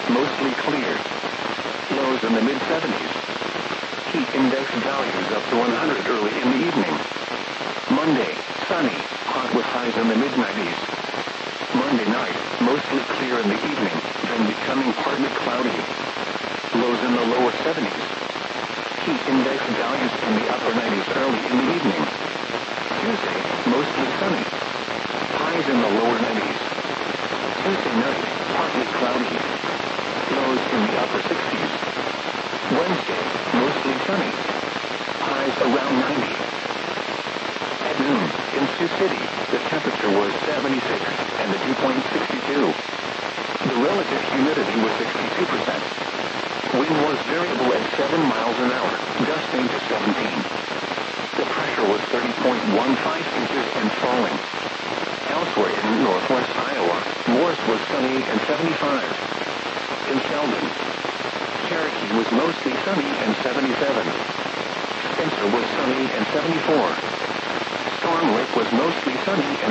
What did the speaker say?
mostly clear. Lows in the mid-70s. Heat index values up to 100 early in the evening. Monday, sunny, hot with highs in the mid-90s. Monday night, mostly clear in the evening, then becoming partly cloudy. Lows in the lower 70s. Heat index values in the upper 90s early in the evening. Tuesday, mostly sunny. Highs in the lower 90s. Tuesday night, partly cloudy. Lows in the upper 60s. Wednesday, mostly sunny. Highs around 90. At noon, in Sioux City, the temperature was 76 and the dew point 62. The relative humidity was 62%. Wind was variable at 7 miles an hour, gusting to 17. The pressure was 30.15 inches and falling. Elsewhere in northwest Iowa, Morris was sunny and 75. In Sheldon, Cherokee was mostly sunny and 77. Spencer was sunny and 74. Storm Lake was mostly sunny and